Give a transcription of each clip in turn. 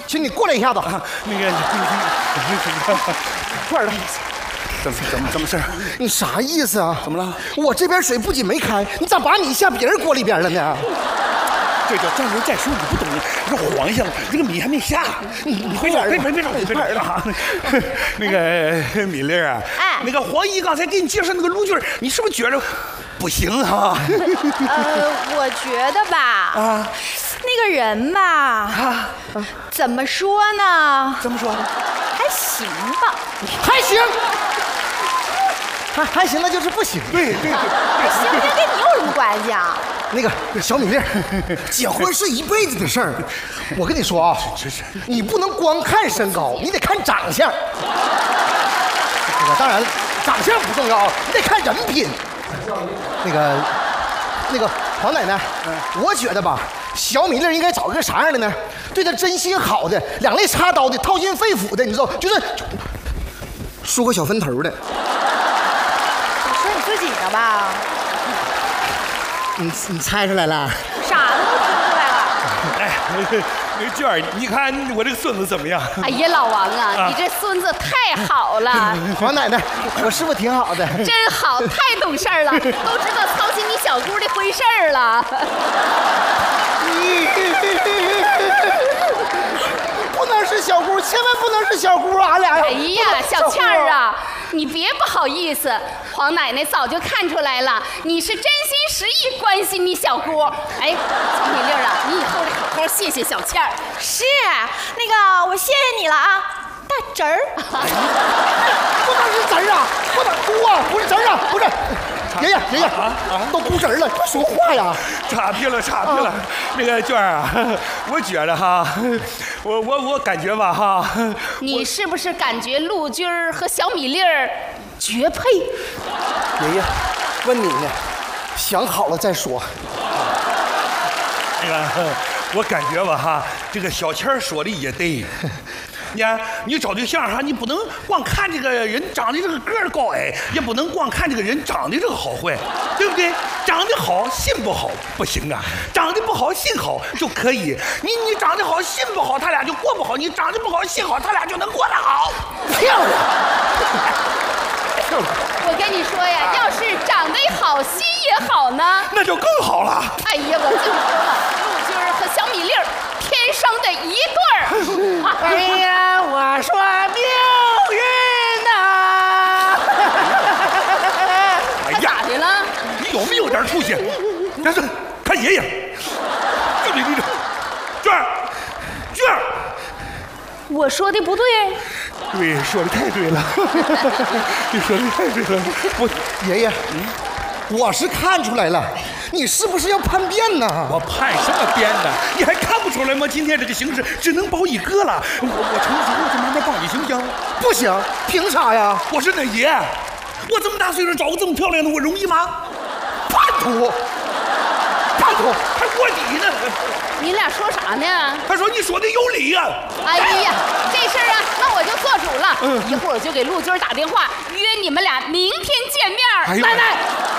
请你过来一下子。 那个， 快点的。 怎么事？ 你啥意思啊？ 怎么了？ 我这边水不仅没开，你咋把你下别人锅里边了呢？ 这叫张牛再说，你不懂。这皇上，这个米还没下，你快点，别着了。那个米粒啊，那个黄姨刚才给你介绍那个陆军，你是不是觉着不行啊？ 我觉得吧，那个人吧，怎么说呢？ 怎么说？ 还行吧， 还行。还行，那就是不行。 对， 行不行跟你有什么关系啊？ 那个小米粒，结婚是一辈子的事儿。我跟你说啊，你不能光看身高，你得看长相。那个当然，长相不重要，你得看人品。那个黄奶奶，我觉得吧，小米粒应该找个啥样的呢？对她真心好的，两肋插刀的，掏心肺腑的，你知道，就是梳个小分头的。 自己的吧？ 你猜出来了？ 啥都听出来了。 哎，那娟儿，你看我这个孙子怎么样？ 哎呀，老王啊，你这孙子太好了。 黄奶奶，我是不是挺好的？ 真好，太懂事儿了，都知道操心你小姑的婚事儿了。 不能是小姑，千万不能是小姑，俺俩。 哎呀，小倩儿啊，你别不好意思，黄奶奶早就看出来了，你是真心实意关心你小姑。哎，小米粒啊，你以后得好好谢谢小倩儿。 是，那个我谢谢你了啊，大侄儿。 不能是侄儿啊，不能姑啊，不是侄儿啊，不是。爷爷，都姑侄儿了，快说话呀！ 差评了。那个娟儿啊，我觉得哈，我感觉吧哈， 你是不是感觉陆军儿和小米粒儿绝配？ 爷爷，问你呢，想好了再说。 那个，我感觉吧哈，这个小倩说的也对。你找对象哈，你不能光看这个人长得这个个儿高矮，也不能光看这个人长得这个好坏，对不对？长得好心不好不行啊，长得不好心好就可以。你长得好心不好，他俩就过不好；你长得不好心好，他俩就能过得好。 漂亮。 我跟你说呀，要是长得好，心也好呢， 那就更好了。 哎呀，我就说嘛，陆军儿和小米粒儿天生的一对儿。 哎呀，我说命运呐！ 哎呀， 咋的了？ 你有没有点出息？但是看爷爷，就你娟儿， 我说的不对。 对，说的太对了，你说的太对了。 爷爷，我是看出来了，你是不是要叛变呢？ 我叛什么变呢？你还看不出来吗？今天这个形势只能保一个了。我成熟了就慢慢帮你，行不行？ 不行，凭啥呀？ 我是恁爷，我这么大岁数找个这么漂亮的，我容易吗？ 叛徒， 还卧底呢。 你俩说啥呢？ 他说你说的有理呀。 哎呀，这事儿啊，那我就做主了。一会儿我就给陆军打电话，约你们俩明天见面。 哎呦奶奶，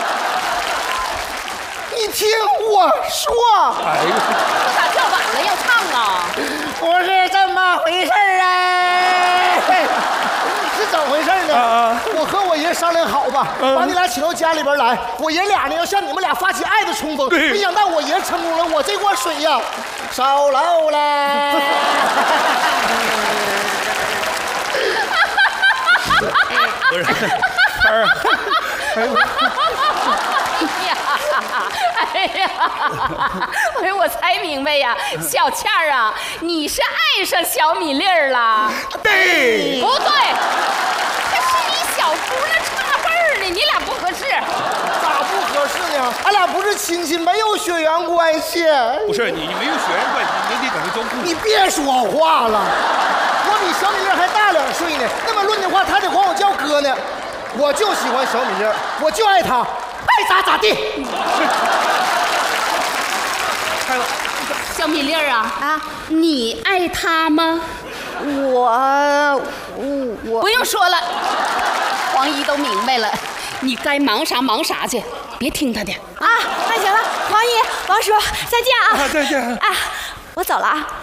你听我说。 哎呦， 咋叫晚了要唱啊？ 不是这么回事儿哎，是怎么回事呢？我和我爷商量好吧，把你俩请到家里边来。我爷俩呢要向你们俩发起爱的冲锋，没想到我爷成功了，我这锅水呀烧漏了。 不是， 哎呀，我才明白呀，小倩儿啊，你是爱上小米粒儿了？ 对， 不对，可是你小姑那差辈儿的，你俩不合适。 咋不合适呢？俺俩不是亲戚，没有血缘关系。 不是你没有血缘关系，你得跟他交姑。 你别说话了，我比小米粒还大2岁呢。那么论的话，他得管我叫哥呢。我就喜欢小米粒，我就爱他，爱咋咋地。 小米粒儿啊，你爱他吗？ 我不用说了，黄姨都明白了，你该忙啥忙啥去，别听他的啊，那行了，黄姨、王叔，再见啊！ 再见。 啊，我走了啊。